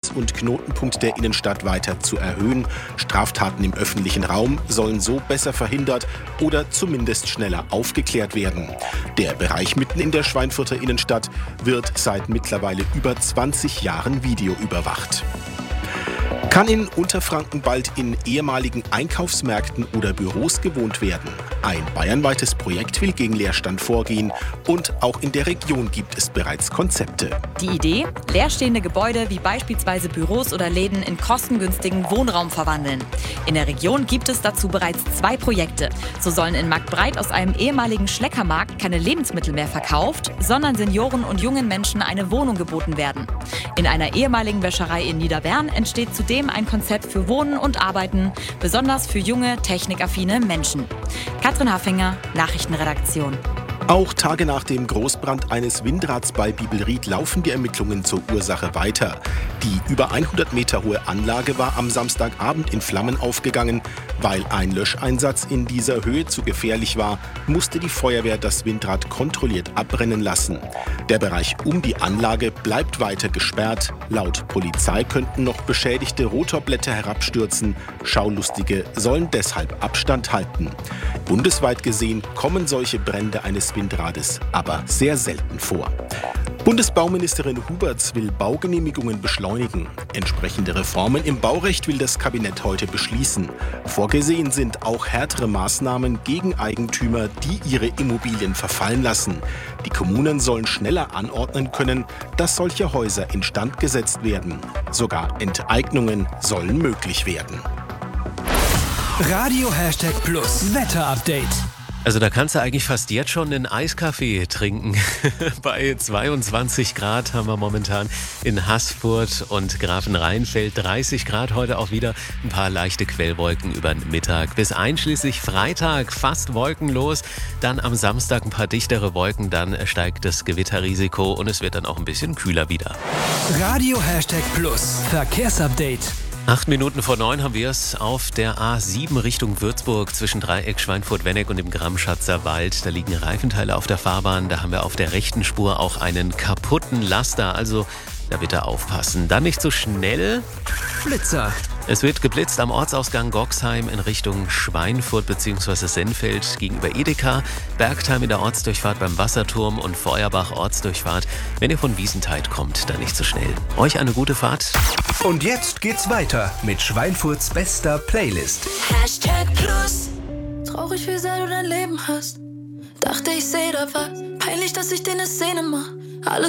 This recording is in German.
Schutz und Knotenpunkt der Innenstadt weiter zu erhöhen. Straftaten im öffentlichen Raum sollen so besser verhindert oder zumindest schneller aufgeklärt werden. Der Bereich mitten in der Schweinfurter Innenstadt wird seit mittlerweile über 20 Jahren videoüberwacht. Kann in Unterfranken bald in ehemaligen Einkaufsmärkten oder Büros gewohnt werden? Ein bayernweites Projekt will gegen Leerstand vorgehen und auch in der Region gibt es bereits Konzepte. Die Idee? Leerstehende Gebäude wie beispielsweise Büros oder Läden in kostengünstigen Wohnraum verwandeln. In der Region gibt es dazu bereits 2 Projekte. So sollen in Marktbreit aus einem ehemaligen Schleckermarkt keine Lebensmittel mehr verkauft, sondern Senioren und jungen Menschen eine Wohnung geboten werden. In einer ehemaligen Wäscherei in Niederbern entsteht zudem ein Konzept für Wohnen und Arbeiten, besonders für junge, technikaffine Menschen. Katrin Haffinger, Nachrichtenredaktion. Auch Tage nach dem Großbrand eines Windrads bei Bibelried laufen die Ermittlungen zur Ursache weiter. Die über 100 Meter hohe Anlage war am Samstagabend in Flammen aufgegangen. Weil ein Löscheinsatz in dieser Höhe zu gefährlich war, musste die Feuerwehr das Windrad kontrolliert abbrennen lassen. Der Bereich um die Anlage bleibt weiter gesperrt. Laut Polizei könnten noch beschädigte Rotorblätter herabstürzen. Schaulustige sollen deshalb Abstand halten. Bundesweit gesehen kommen solche Brände eines Windrades aber sehr selten vor. Bundesbauministerin Huberts will Baugenehmigungen beschleunigen. Entsprechende Reformen im Baurecht will das Kabinett heute beschließen. Vorgesehen sind auch härtere Maßnahmen gegen Eigentümer, die ihre Immobilien verfallen lassen. Die Kommunen sollen schneller anordnen können, dass solche Häuser instand gesetzt werden. Sogar Enteignungen sollen möglich werden. Radio #Plus Wetter-Update. Also da kannst du eigentlich fast jetzt schon einen Eiskaffee trinken. Bei 22 Grad haben wir momentan in Haßfurt und Grafenrheinfeld, 30 Grad heute auch wieder, ein paar leichte Quellwolken über den Mittag. Bis einschließlich Freitag fast wolkenlos, dann am Samstag ein paar dichtere Wolken, dann steigt das Gewitterrisiko und es wird dann auch ein bisschen kühler wieder. Radio #Plus Verkehrsupdate. 8 Minuten vor 9 haben wir es auf der A7 Richtung Würzburg zwischen Dreieck Schweinfurt-Wenneck und dem Gramschatzer Wald. Da liegen Reifenteile auf der Fahrbahn. Da haben wir auf der rechten Spur auch einen kaputten Laster. Also da bitte aufpassen. Dann nicht so schnell. Blitzer. Es wird geblitzt am Ortsausgang Goxheim in Richtung Schweinfurt bzw. Sennfeld gegenüber Edeka, Bergtheim in der Ortsdurchfahrt beim Wasserturm und Feuerbach Ortsdurchfahrt. Wenn ihr von Wiesenthal kommt, dann nicht so schnell. Euch eine gute Fahrt. Und jetzt geht's weiter mit Schweinfurts bester Playlist. #Plus. Traurig, wie sehr du dein Leben hast. Dachte, ich seh da was. Peinlich, dass ich dir eine Szene mach. Alles